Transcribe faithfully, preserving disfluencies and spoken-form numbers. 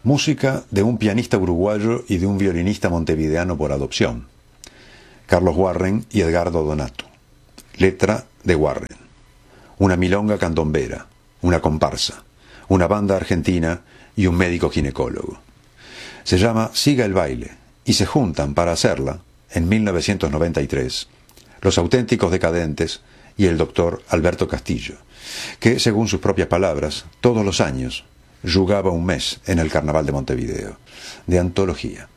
Música de un pianista uruguayo y de un violinista montevideano por adopción, Carlos Warren y Edgardo Donato. Letra de Warren. Una milonga candombera, una comparsa, una banda argentina y un médico ginecólogo. Se llama Siga el baile y se juntan para hacerla, en mil novecientos noventa y tres, Los Auténticos Decadentes y el doctor Alberto Castillo, que, según sus propias palabras, todos los años jugaba un mes en el Carnaval de Montevideo, de antología.